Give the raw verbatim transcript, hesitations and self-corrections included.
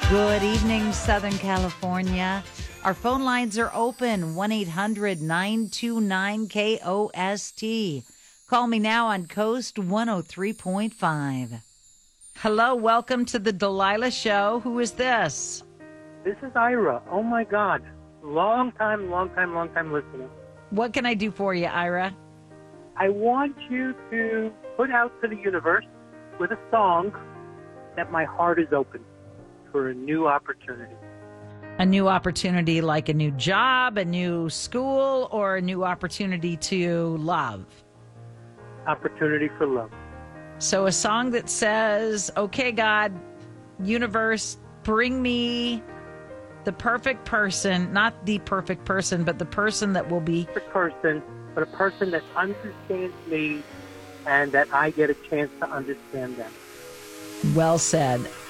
Good evening, Southern California. Our phone lines are open, one eight hundred nine two nine K O S T. Call me now on Coast one oh three point five. Hello, welcome to the Delilah Show. Who is this? This is Ira. Oh, my God. Long time, long time, long time listener. What can I do for you, Ira? I want you to put out to the universe with a song that my heart is open for a new opportunity. A new opportunity like a new job, a new school, or a new opportunity to love? Opportunity for love. So a song that says, okay, God, universe, bring me the perfect person, not the perfect person, but the person that will be... A person, but a person that understands me and that I get a chance to understand them. Well said.